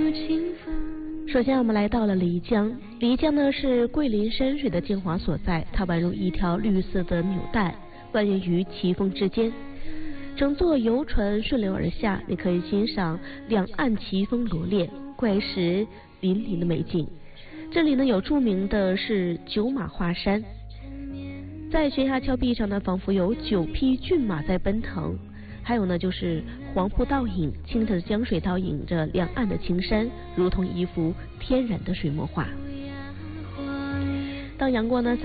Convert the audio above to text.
首先我们来到了漓江，漓江呢是桂林山水的精华所在，它宛如一条绿色的纽带，蜿蜒于奇峰之间。整座游船顺流而下，你可以欣赏两岸奇峰罗列、怪石粼粼的美景。这里呢有著名的是九马华山，在悬崖峭壁上呢，仿佛有9匹骏马在奔腾。还有呢就是黄瀑倒影，清澈的江水倒映着两岸的青山，如同一幅天然的水墨画。当阳光呢